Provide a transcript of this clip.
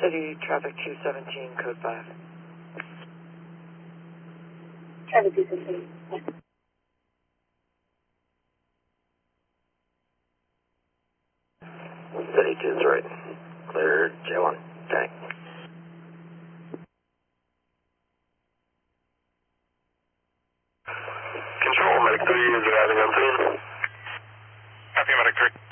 City, traffic 217, code 5. Traffic 217. City 2's right. Clear J1. Tank. Control, Medic 3 is arriving on scene. Copy, Medic 3.